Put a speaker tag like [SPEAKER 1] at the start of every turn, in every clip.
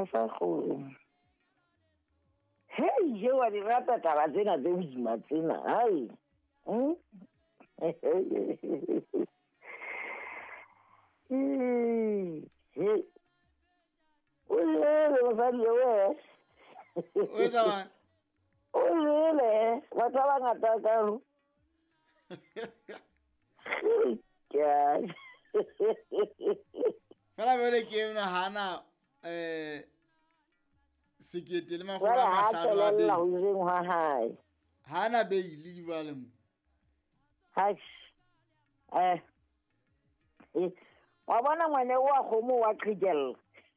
[SPEAKER 1] sa kgomo. Hei, je wa di rata taba tsena tse boima tsena. Hai. Ulele mosadi we.
[SPEAKER 2] O etsa bang?
[SPEAKER 1] Ulele, batho ba bangata kalo. Ke
[SPEAKER 2] Fela bele ke nahana sekete le makgolo
[SPEAKER 1] wala
[SPEAKER 2] a
[SPEAKER 1] ha
[SPEAKER 2] mahlano a
[SPEAKER 1] kelela
[SPEAKER 2] beili.
[SPEAKER 1] ho ireng ha hae.
[SPEAKER 2] Hana beili jwale mo.
[SPEAKER 1] Hai. Wa bona ngwane wa kgomo wa qhijella.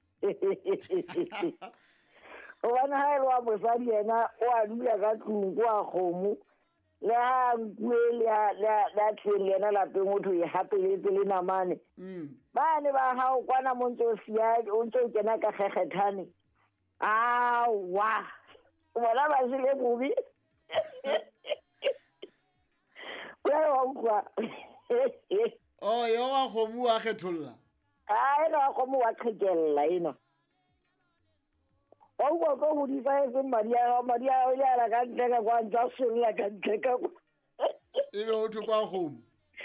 [SPEAKER 1] O bona ha ile wa mosadi yena o a dula ka tlung kwa kgomo. Le ha nkuele la tlhele yena lapeng o thwe hapeletse le namane. Bane ba hao kwana mo ntse o sia o ntse o kena ka kgekgethane. Wa bona ba sile bobi. Wa utlwa.
[SPEAKER 2] Oh, yo wa kgomo wa kgetholla.
[SPEAKER 1] Eno wa kgomo wa qhekella eno. Wa utlwa ko ho di fa etse madi a ile ala ka ntle ka kwa ntsa solla ka ntle ka.
[SPEAKER 2] Ebe o thwe kwa kgomo.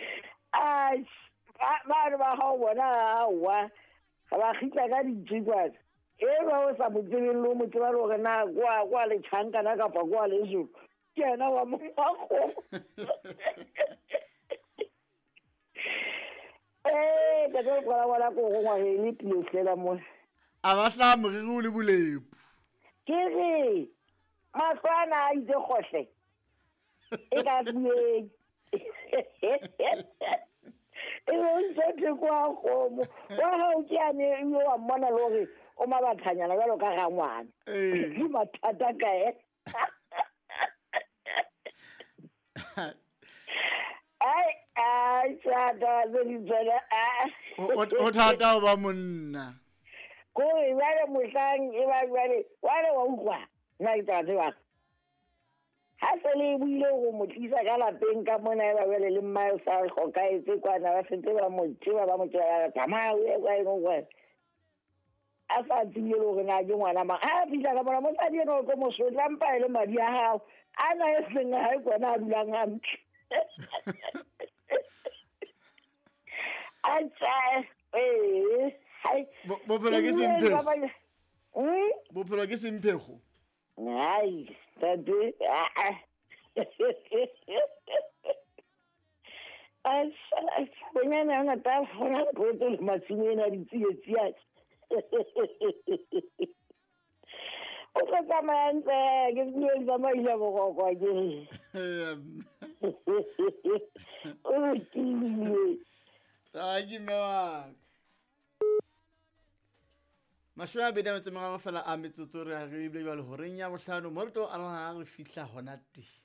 [SPEAKER 1] Bane ba hao bona wa ba khitla ka ditsikwana. Ba o sa botsebeng le mo tseba le gore na kwa le tšhankana kapa kwa le zulu ke yena wa mokgwa ka tlo kwala ko go ngwa le tlo fela mo
[SPEAKER 2] a ba hla moriri o le bolepu
[SPEAKER 1] ke re maswana a itse khohle e ka bueng o ntse kwa kgomo wa ha o ke ane yo wa mmona le gore o mabathanyana jalo ka ga ngwana ke mathata ka Chata
[SPEAKER 2] o thata ho ba monna
[SPEAKER 1] ko e bale mohlang e ba bale wale wa utlwa nna ke tsaba ha se le buile go motlisa ka lapeng ka mona e ba bale le mmae sa go ka etse kwana ba setse ba motseba ba motseba tsamaya o kwa eng kwa a sa tsile le gore na ke ngwana mang a fihla ka mona motsadi eno ko mosotla mpa ile madi a hao ana e seng ha e kwana a dulang hantle
[SPEAKER 2] bophelo ke semphego bophelo ke semphego
[SPEAKER 1] ai tate bonyane ngata fona potso le matshimena ditsietsia o tla tsamaya ntse ke bue tsamaile bogokwa ke o kile
[SPEAKER 2] ke mewaka mashome a bedi a metso meraro fela a metsotso re ebile jwale horeng ya bohlano mo re tlo a re fihla hona teng